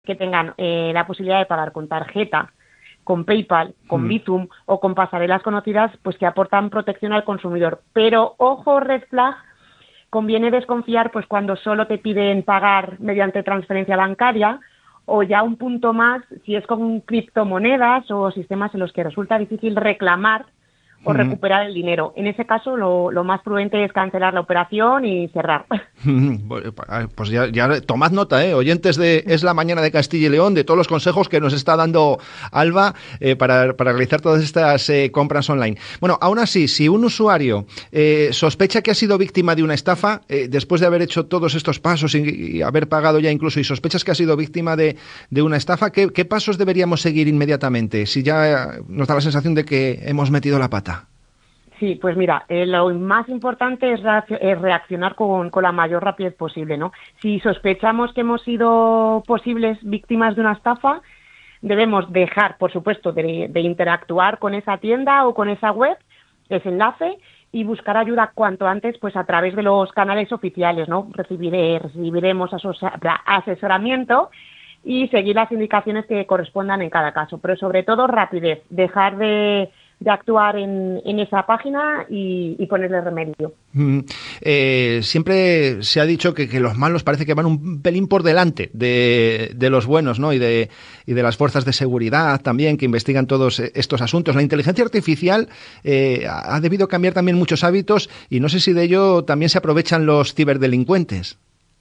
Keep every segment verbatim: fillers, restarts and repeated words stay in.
que tengan eh, la posibilidad de pagar con tarjeta, con PayPal, con mm. Bizum o con pasarelas conocidas, pues que aportan protección al consumidor. Pero, ojo, red flag, conviene desconfiar pues cuando solo te piden pagar mediante transferencia bancaria, o ya un punto más si es con criptomonedas o sistemas en los que resulta difícil reclamar o recuperar el dinero. En ese caso, lo, lo más prudente es cancelar la operación y cerrar. Pues ya, ya tomad nota, ¿eh? Oyentes de Es la Mañana de Castilla y León, de todos los consejos que nos está dando Alba eh, para, para realizar todas estas eh, compras online. Bueno, aún así, si un usuario eh, sospecha que ha sido víctima de una estafa, eh, después de haber hecho todos estos pasos y, y haber pagado ya incluso, y sospechas que ha sido víctima de, de una estafa, ¿qué, ¿qué pasos deberíamos seguir inmediatamente? Si ya nos da la sensación de que hemos metido la pata. Sí, pues mira, eh, lo más importante es, reacc- es reaccionar con, con la mayor rapidez posible, ¿no? Si sospechamos que hemos sido posibles víctimas de una estafa, debemos dejar, por supuesto, de, de interactuar con esa tienda o con esa web, ese enlace, y buscar ayuda cuanto antes, pues a través de los canales oficiales, ¿no? Recibiré, recibiremos asocia- asesoramiento y seguir las indicaciones que correspondan en cada caso, pero sobre todo rapidez, dejar de de actuar en, en esa página y, y ponerle remedio. Mm, eh, siempre se ha dicho que, que los malos parece que van un pelín por delante de, de los buenos, ¿no? Y de, y de las fuerzas de seguridad también que investigan todos estos asuntos. La inteligencia artificial eh, ha debido cambiar también muchos hábitos y no sé si de ello también se aprovechan los ciberdelincuentes.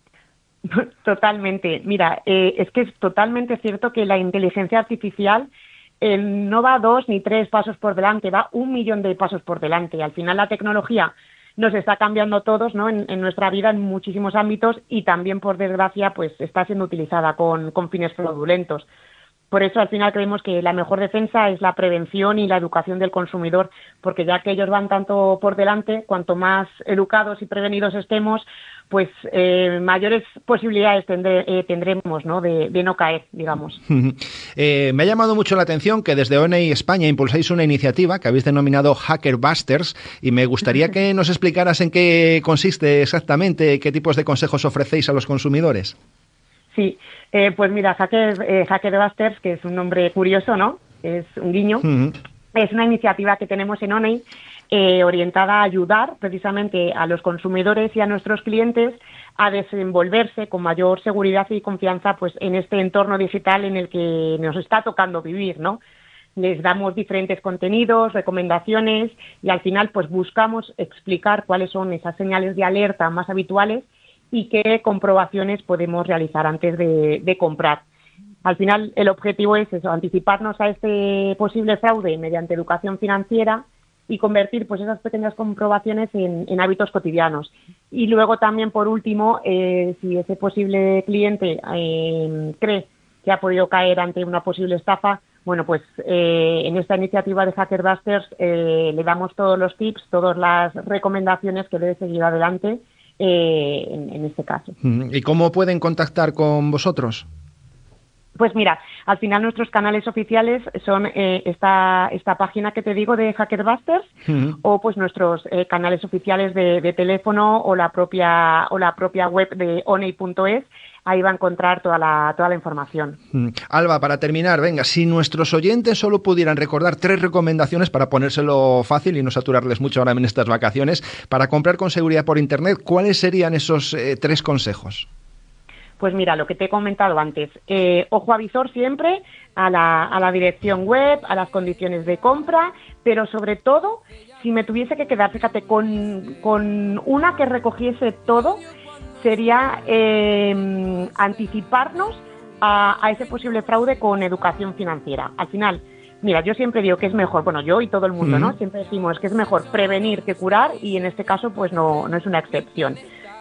Totalmente. Mira, eh, es que es totalmente cierto que la inteligencia artificial Eh, no va dos ni tres pasos por delante, va un millón de pasos por delante. Al final la tecnología nos está cambiando a todos, ¿no? En, en nuestra vida en muchísimos ámbitos y también, por desgracia, pues está siendo utilizada con, con fines fraudulentos. Por eso, al final, creemos que la mejor defensa es la prevención y la educación del consumidor, porque ya que ellos van tanto por delante, cuanto más educados y prevenidos estemos, pues eh, mayores posibilidades tendré, eh, tendremos, ¿no? De, de no caer, digamos. eh, me ha llamado mucho la atención que desde O N I España impulsáis una iniciativa que habéis denominado Hacker Busters y me gustaría que nos explicaras en qué consiste exactamente, qué tipos de consejos ofrecéis a los consumidores. Sí, eh, pues mira, Hacker, eh, Hacker Busters, que es un nombre curioso, ¿no? Es un guiño. Uh-huh. Es una iniciativa que tenemos en O N I eh, orientada a ayudar precisamente a los consumidores y a nuestros clientes a desenvolverse con mayor seguridad y confianza pues en este entorno digital en el que nos está tocando vivir, ¿no? Les damos diferentes contenidos, recomendaciones y al final pues buscamos explicar cuáles son esas señales de alerta más habituales y qué comprobaciones podemos realizar antes de, de comprar. Al final, el objetivo es eso, anticiparnos a este posible fraude mediante educación financiera y convertir pues esas pequeñas comprobaciones en, en hábitos cotidianos. Y luego también, por último, eh, si ese posible cliente eh, cree que ha podido caer ante una posible estafa, bueno, pues eh, en esta iniciativa de Hacker Busters eh, le damos todos los tips, todas las recomendaciones que debe seguir adelante eh, en, en este caso. ¿Y cómo pueden contactar con vosotros? Pues mira, al final nuestros canales oficiales son eh, esta esta página que te digo de Hacker Busters uh-huh. o pues nuestros eh, canales oficiales de, de teléfono o la propia o la propia web de oney punto es. Ahí va a encontrar toda la toda la información. Mm. Alba, para terminar, venga, si nuestros oyentes solo pudieran recordar tres recomendaciones para ponérselo fácil y no saturarles mucho ahora en estas vacaciones, para comprar con seguridad por Internet, ¿cuáles serían esos eh, tres consejos? Pues mira, lo que te he comentado antes, eh, ojo avisor siempre a la, a la dirección web, a las condiciones de compra, pero sobre todo, si me tuviese que quedar, fíjate, con, con una que recogiese todo, sería eh, anticiparnos a, a ese posible fraude con educación financiera. Al final, mira, yo siempre digo que es mejor, bueno, yo y todo el mundo, ¿no? Siempre decimos que es mejor prevenir que curar y en este caso, pues no, no es una excepción.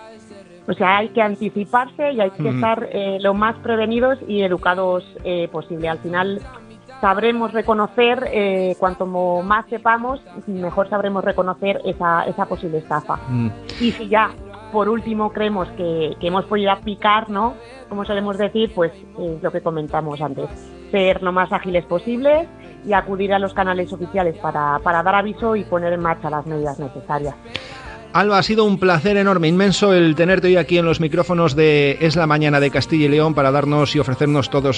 O sea, hay que anticiparse y hay que uh-huh. estar eh, lo más prevenidos y educados eh, posible. Al final sabremos reconocer, eh, cuanto más sepamos, mejor sabremos reconocer esa, esa posible estafa. Uh-huh. Y si ya, por último, creemos que, que hemos podido picar, ¿no? Como solemos decir, pues es lo que comentamos antes. Ser lo más ágiles posibles y acudir a los canales oficiales para, para dar aviso y poner en marcha las medidas necesarias. Alba, ha sido un placer enorme, inmenso el tenerte hoy aquí en los micrófonos de Es la Mañana de Castilla y León para darnos y ofrecernos todos